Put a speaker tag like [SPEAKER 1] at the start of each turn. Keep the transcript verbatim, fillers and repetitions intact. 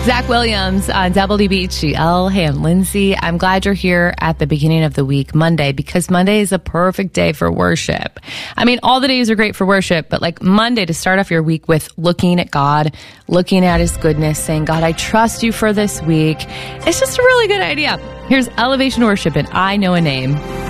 [SPEAKER 1] Zach Williams on Double D B H L. Hey, I'm Lindsay. I'm glad you're here at the beginning of the week, Monday, because Monday is a perfect day for worship. I mean, all the days are great for worship, but like Monday to start off your week with looking at God, looking at his goodness, saying, God, I trust you for this week. It's just a really good idea. Here's Elevation Worship and I Know a Name.